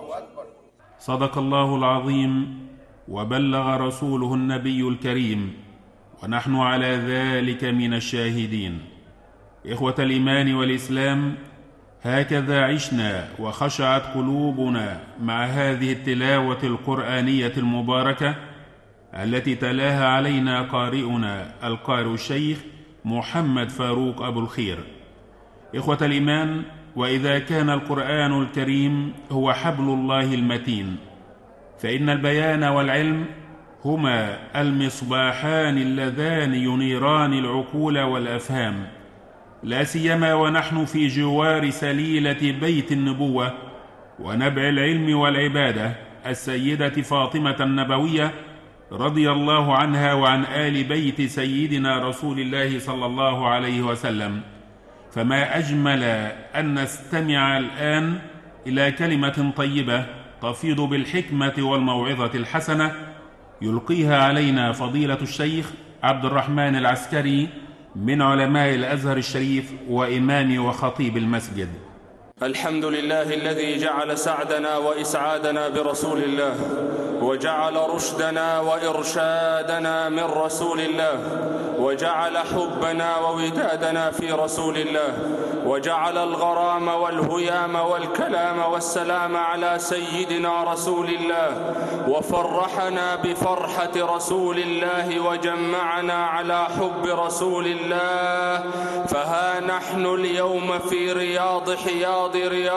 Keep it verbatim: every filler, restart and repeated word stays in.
صدق الله العظيم وبلغ رسوله النبي الكريم، ونحن على ذلك من الشاهدين. إخوة الإيمان والإسلام، هكذا عشنا وخشعت قلوبنا مع هذه التلاوة القرآنية المباركة التي تلاها علينا قارئنا القارئ الشيخ محمد فاروق أبو الخير. إخوة الإيمان، وإذا كان القرآن الكريم هو حبل الله المتين، فإن البيان والعلم هما المصباحان اللذان ينيران العقول والأفهام، لا سيما ونحن في جوار سليلة بيت النبوة ونبع العلم والعبادة السيدة فاطمة النبوية رضي الله عنها وعن آل بيت سيدنا رسول الله صلى الله عليه وسلم. فما أجمل أن نستمع الآن إلى كلمة طيبة تفيض بالحكمة والموعظة الحسنة يلقيها علينا فضيلة الشيخ عبد الرحمن العسكري من علماء الأزهر الشريف وإمام وخطيب المسجد. الحمد لله الذي جعل سعدنا وإسعادنا برسول الله، وجعل رشدنا وإرشادنا من رسول الله، وجعل حبنا وودادنا في رسول الله، وجعل الغرام والهيام والكلام والسلام على سيدنا رسول الله، وفرحنا بفرحة رسول الله، وجمعنا على حب رسول الله. فها نحن اليوم في رياض حياض رياض